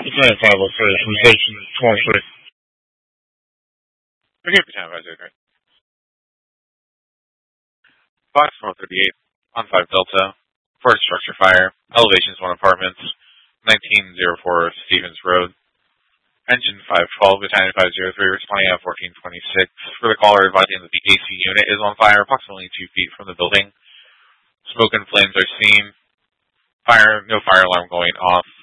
Battalion 503 from Station 23. Okay, Battalion 503. Box 438, on 5 Delta, for structure fire, elevations 1 apartments, 1904 Stevens Road. Engine 512, Battalion 503, responding at 1426. For the caller advising that the AC unit is on fire approximately 2 feet from the building. Smoke and flames are seen. No fire alarm going off.